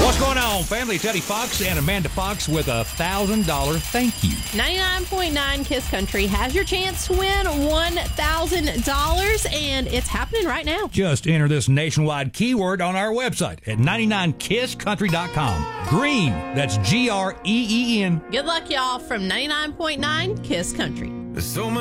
What's going on, family? It's Eddie Fox and Amanda Fox with a $1,000 thank you. 99.9 Kiss Country has your chance to win $1,000, and it's happening right now. Just enter this nationwide keyword on our website at 99kisscountry.com. Green, that's GREEN. Good luck, y'all, from 99.9 Kiss Country. There's so much